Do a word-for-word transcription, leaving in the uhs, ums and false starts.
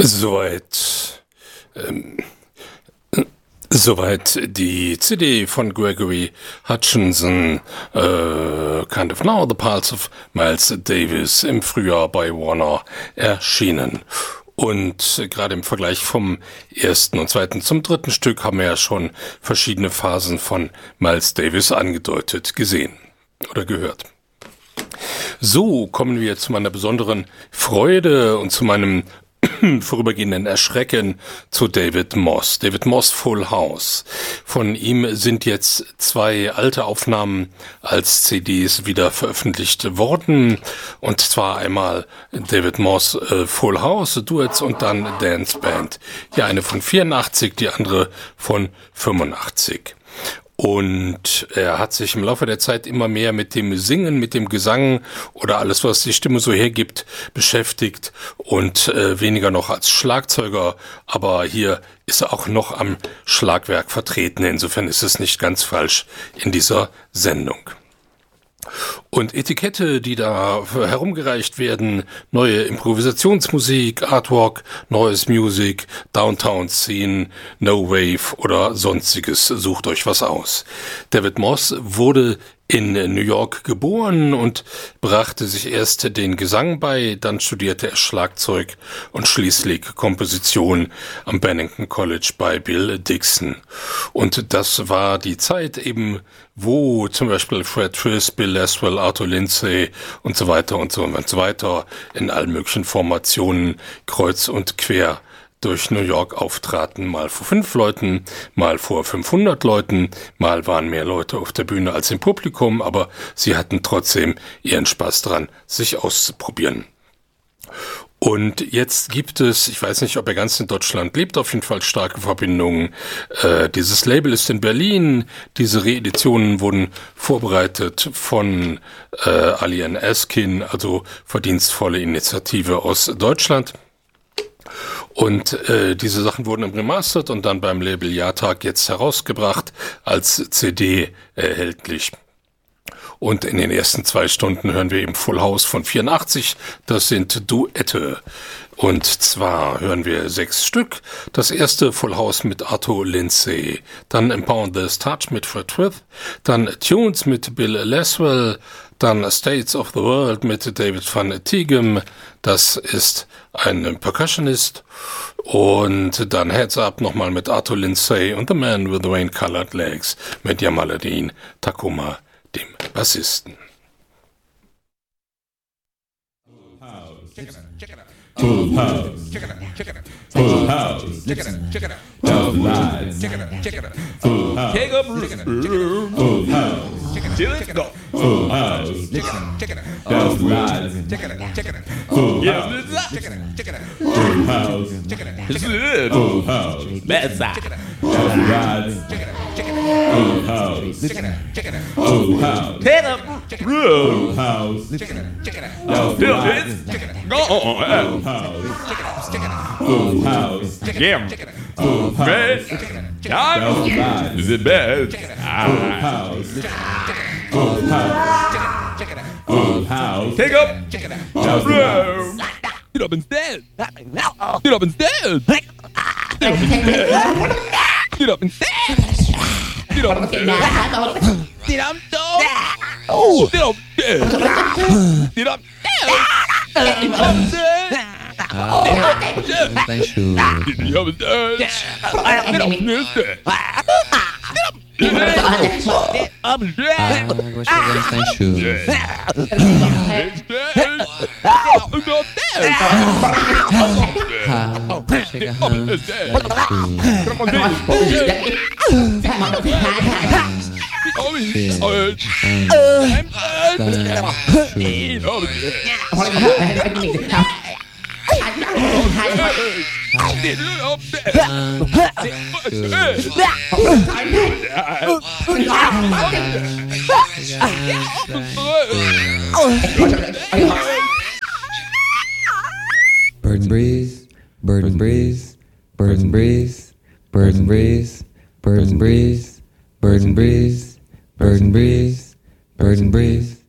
Soweit, ähm, soweit die C D von Gregory Hutchinson, äh, Kind of Now, The Pulse of Miles Davis, im Frühjahr bei Warner erschienen. Und gerade im Vergleich vom ersten und zweiten zum dritten Stück haben wir ja schon verschiedene Phasen von Miles Davis angedeutet gesehen oder gehört. So kommen wir zu meiner besonderen Freude und zu meinem vorübergehenden Erschrecken zu David Moss. David Moss, Full House. Von ihm sind jetzt zwei alte Aufnahmen als C Ds wieder veröffentlicht worden. Und zwar einmal David Moss, äh, Full House, Duets und dann Dance Band. Hier eine von vierundachtzig, die andere von fünfundachtzig. Und er hat sich im Laufe der Zeit immer mehr mit dem Singen, mit dem Gesang oder alles, was die Stimme so hergibt, beschäftigt und äh, weniger noch als Schlagzeuger. Aber hier ist er auch noch am Schlagwerk vertreten. Insofern ist es nicht ganz falsch in dieser Sendung. Und Etikette, die da herumgereicht werden, neue Improvisationsmusik, Artwork, neues Music, Downtown Scene, No Wave oder sonstiges. Sucht euch was aus. David Moss wurde in New York geboren und brachte sich erst den Gesang bei, dann studierte er Schlagzeug und schließlich Komposition am Bennington College bei Bill Dixon. Und das war die Zeit eben, wo zum Beispiel Fred Twist, Bill Laswell, Arthur Lindsay und so weiter und so und so weiter in allen möglichen Formationen kreuz und quer durch New York auftraten, mal vor fünf Leuten, mal vor fünfhundert Leuten, mal waren mehr Leute auf der Bühne als im Publikum, aber sie hatten trotzdem ihren Spaß dran, sich auszuprobieren. Und jetzt gibt es, ich weiß nicht, ob er ganz in Deutschland lebt, auf jeden Fall starke Verbindungen. Äh, dieses Label ist in Berlin, diese Reeditionen wurden vorbereitet von äh, Ali N. Askin, also verdienstvolle Initiative aus Deutschland. Und äh, diese Sachen wurden remastert und dann beim Label Jahrtag jetzt herausgebracht, als C D erhältlich. Und in den ersten zwei Stunden hören wir eben Full House von vierundachtzig, das sind Duette. Und zwar hören wir sechs Stück. Das erste Full House mit Arthur Lindsay, dann Impound the Touch mit Fred Twith, dann Tunes mit Bill Laswell, dann States of the World mit David Van Tighem, das ist ein Percussionist, und dann Heads Up nochmal mit Arthur Lindsay und The Man with the Rain-Colored Legs mit Jamaluddin Takuma, dem Bassisten. Full House, Full House, listen, love lies, Full House, take up room, Full House, till it's go, Full House, listen, love lies, Full House, Full House, Full House, bad side, love lies, Full House, Full House, take up room, Full House, love lies, go on. Full House, yeah, Full House, time is it bad? Full House, Full House, Full House, take up, room. Get up and stand. Get up and stand. Get up and stand. Get up and stand. Get up and stand. Get up and stand. Oh, get up and stand. Get up and stand. Ah, dein Schuh. Ah, gosto de dein Schuh. Ah, chega Bird and breeze, bird and breeze, bird and breeze, bird and breeze, bird and breeze, bird and breeze, bird and breeze, bird and breeze.